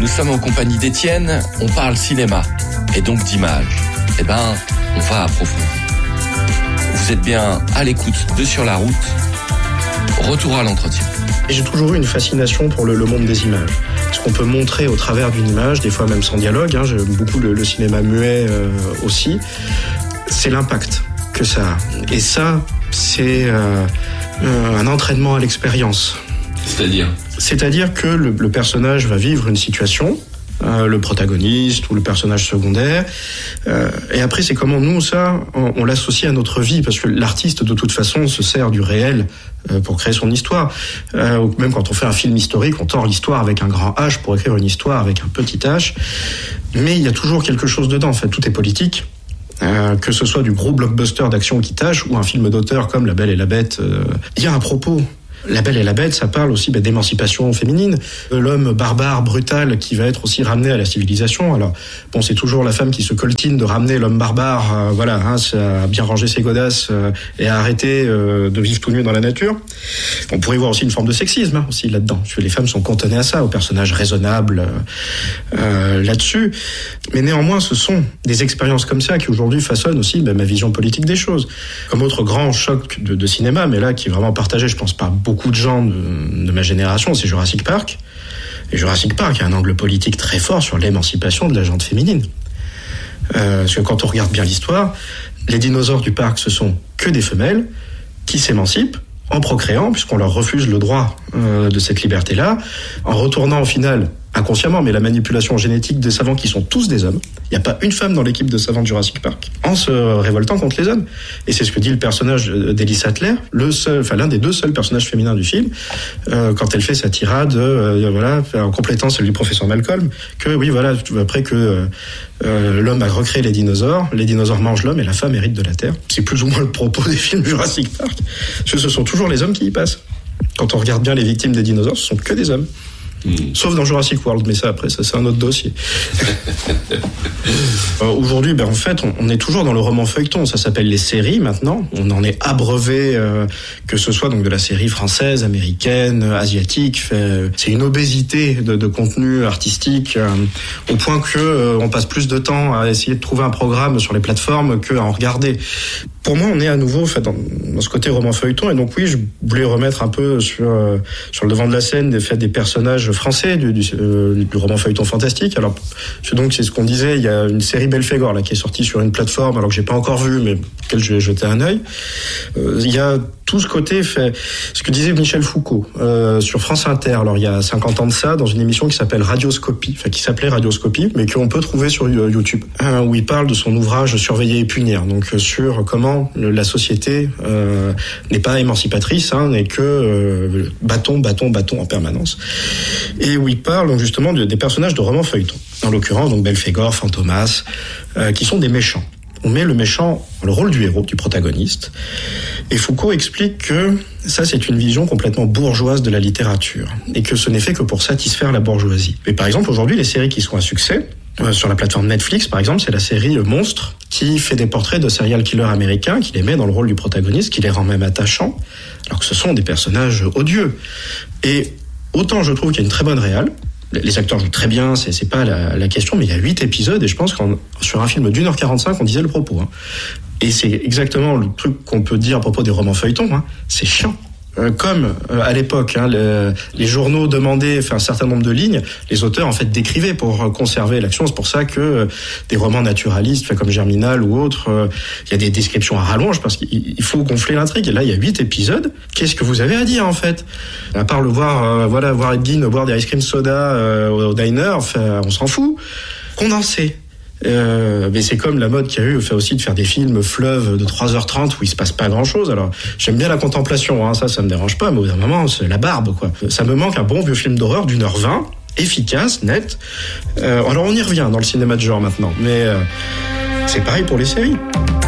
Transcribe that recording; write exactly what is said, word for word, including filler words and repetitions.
Nous sommes en compagnie d'Étienne, on parle cinéma, et donc d'image. Eh ben, on va approfondir. Vous êtes bien à l'écoute de Sur la route. Retour à l'entretien. Et j'ai toujours eu une fascination pour le, le monde des images. Ce qu'on peut montrer au travers d'une image, des fois même sans dialogue, hein, j'aime beaucoup le, le cinéma muet euh, aussi, c'est l'impact que ça a. Et ça, c'est euh, euh, un entraînement à l'expérience. C'est-à-dire ? C'est-à-dire que le, le personnage va vivre une situation, euh, le protagoniste ou le personnage secondaire, euh, et après c'est comment nous, ça, on, on l'associe à notre vie, parce que l'artiste, de toute façon, se sert du réel euh, pour créer son histoire. Euh, même quand on fait un film historique, on tord l'histoire avec un grand H pour écrire une histoire avec un petit H, mais il y a toujours quelque chose dedans, en fait, tout est politique. Euh, que ce soit du gros blockbuster d'action qui tâche ou un film d'auteur comme La Belle et la Bête, euh, il y a un propos. La Belle et la Bête, ça parle aussi bah, d'émancipation féminine, de l'homme barbare, brutal, qui va être aussi ramené à la civilisation. Alors, bon, c'est toujours la femme qui se coltine de ramener l'homme barbare, euh, voilà, hein, à bien ranger ses godasses euh, et à arrêter euh, de vivre tout nu dans la nature. On pourrait voir aussi une forme de sexisme hein, aussi là-dedans, parce que les femmes sont cantonnées à ça, aux personnages raisonnables euh, euh, là-dessus. Mais néanmoins, ce sont des expériences comme ça qui aujourd'hui façonnent aussi bah, ma vision politique des choses. Comme autre grand choc de, de cinéma, mais là qui est vraiment partagé, je pense, par beaucoup beaucoup de gens de, de ma génération, c'est Jurassic Park. Et Jurassic Park a un angle politique très fort sur l'émancipation de la gente féminine. Euh, parce que quand on regarde bien l'histoire, les dinosaures du parc, ce sont que des femelles qui s'émancipent en procréant, puisqu'on leur refuse le droit euh, de cette liberté-là, en retournant au final, inconsciemment, mais la manipulation génétique des savants qui sont tous des hommes. Il n'y a pas une femme dans l'équipe de savants de Jurassic Park, en se révoltant contre les hommes. Et c'est ce que dit le personnage d'Ellie Sattler, le seul, enfin l'un des deux seuls personnages féminins du film, euh, quand elle fait sa tirade, euh, voilà, en complétant celle du professeur Malcolm, que oui, voilà, après que euh, l'homme a recréé les dinosaures, les dinosaures mangent l'homme et la femme hérite de la terre. C'est plus ou moins le propos des films Jurassic Park. Parce que ce sont toujours les hommes qui y passent. Quand on regarde bien les victimes des dinosaures, ce sont que des hommes. Mmh. Sauf dans Jurassic World, mais ça après ça c'est un autre dossier. euh, aujourd'hui ben en fait on, on est toujours dans le roman feuilleton, ça s'appelle les séries maintenant, on en est abreuvé euh, que ce soit donc de la série française, américaine, asiatique, fait, c'est une obésité de, de contenu artistique euh, au point que euh, on passe plus de temps à essayer de trouver un programme sur les plateformes qu'à en regarder. Pour moi, on est à nouveau en fait, dans, dans ce côté roman feuilleton, et donc oui, je voulais remettre un peu sur euh, sur le devant de la scène des faits des personnages français du, du, euh, du roman feuilleton fantastique. Alors, donc c'est ce qu'on disait, il y a une série Belphégor là qui est sortie sur une plateforme, alors que j'ai pas encore vu, mais auquel je vais jeter un œil. Euh, il y a tout ce côté fait, ce que disait Michel Foucault euh, sur France Inter. Alors il y a cinquante ans de ça, dans une émission qui s'appelle Radioscopie, enfin qui s'appelait Radioscopie, mais qu'on peut trouver sur YouTube, euh, où il parle de son ouvrage Surveiller et punir, donc euh, sur comment la société euh, n'est pas émancipatrice, hein, n'est que euh, bâton, bâton, bâton en permanence. Et où il parle donc justement de, des personnages de romans feuilletons, en l'occurrence donc Belphégor, Fantomas, euh, qui sont des méchants. On met le méchant, le rôle du héros, du protagoniste. Et Foucault explique que ça, c'est une vision complètement bourgeoise de la littérature. Et que ce n'est fait que pour satisfaire la bourgeoisie. Et par exemple, aujourd'hui, les séries qui sont un succès, euh, sur la plateforme Netflix, par exemple, c'est la série Monstre, qui fait des portraits de serial killers américains, qui les met dans le rôle du protagoniste, qui les rend même attachants, alors que ce sont des personnages odieux. Et autant je trouve qu'il y a une très bonne réal, les acteurs jouent très bien, c'est, c'est pas la, la question, mais il y a huit épisodes, et je pense qu'en sur un film d'une heure quarante-cinq, on disait le propos. Hein. Et c'est exactement le truc qu'on peut dire à propos des romans feuilletons, hein. C'est chiant. Euh, comme euh, à l'époque, hein, le, les journaux demandaient enfin, un certain nombre de lignes, les auteurs en fait décrivaient pour euh, conserver l'action. C'est pour ça que euh, des romans naturalistes, fait, comme Germinal ou autres, il euh, y a des descriptions à rallonge parce qu'il il faut gonfler l'intrigue. Et là, il y a huit épisodes. Qu'est-ce que vous avez à dire en fait ? À part le voir, euh, voilà, voir Ed Gein boire des ice cream soda euh, au diner, enfin, on s'en fout. Condensé. Euh, mais c'est comme la mode qu'il y a eu fait aussi de faire des films fleuves de trois heures trente où il se passe pas grand chose. Alors j'aime bien la contemplation, hein, ça ça me dérange pas, mais au bout d'un moment c'est la barbe quoi. Ça me manque un bon vieux film d'horreur d'une heure vingt, efficace, net. Euh, alors on y revient dans le cinéma de genre maintenant, mais euh, c'est pareil pour les séries.